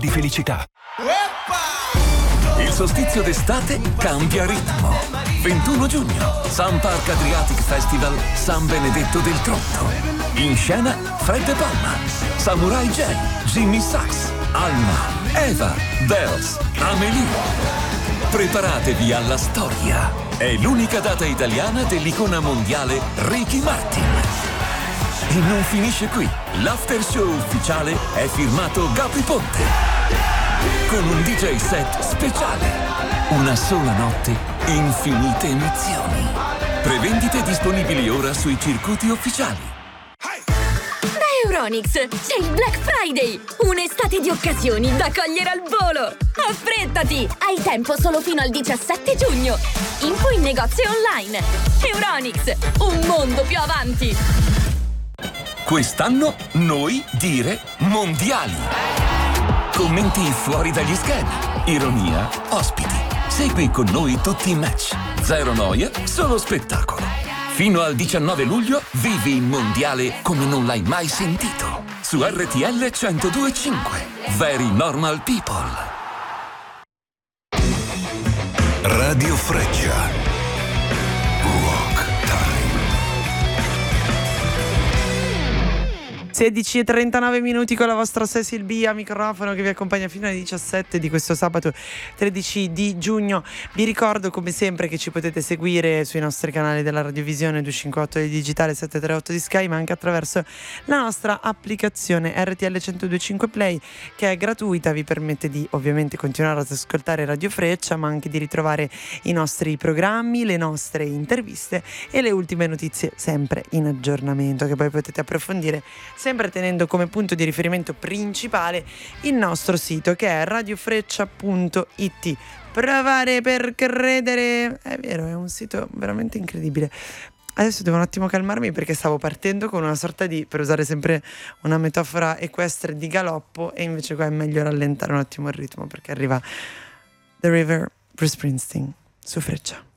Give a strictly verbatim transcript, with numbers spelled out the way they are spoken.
di felicità. Il solstizio d'estate cambia ritmo. ventuno giugno, Sun Park Adriatic Festival San Benedetto del Tronto. In scena Fred De Palma, Samurai J, Jimmy Sachs, Alma, Eva, Bells, Amelie. Preparatevi alla storia. È l'unica data italiana dell'icona mondiale Ricky Martin. E non finisce qui. L'after show ufficiale è firmato Gabri Ponte, con un D J set speciale. Una sola notte, infinite emozioni. Prevendite disponibili ora sui circuiti ufficiali. Da Euronics c'è il Black Friday, un'estate di occasioni da cogliere al volo. Affrettati! Hai tempo solo fino al diciassette giugno. Info in negozio online. Euronics, un mondo più avanti. Quest'anno noi dire mondiali. Commenti fuori dagli schemi, ironia, ospiti. Segui con noi tutti i match. Zero noia, solo spettacolo. Fino al diciannove luglio vivi il mondiale come non l'hai mai sentito. Su R T L centodue e cinque. Very Normal People. Radio Freccia. sedici e trentanove minuti con la vostra Cecil B a microfono che vi accompagna fino alle diciassette di questo sabato tredici di giugno. Vi ricordo come sempre che ci potete seguire sui nostri canali della radiovisione duecentocinquantotto di digitale, settecentotrentotto di Sky, ma anche attraverso la nostra applicazione R T L centodue e cinque Play, che è gratuita, vi permette di ovviamente continuare ad ascoltare Radio Freccia, ma anche di ritrovare i nostri programmi, le nostre interviste e le ultime notizie sempre in aggiornamento, che poi potete approfondire sempre tenendo come punto di riferimento principale il nostro sito, che è radiofreccia punto it. Provare per credere, è vero, è un sito veramente incredibile. Adesso devo un attimo calmarmi perché stavo partendo con una sorta di, per usare sempre una metafora equestre, di galoppo, e invece qua è meglio rallentare un attimo il ritmo perché arriva The River, Bruce Springsteen su Freccia.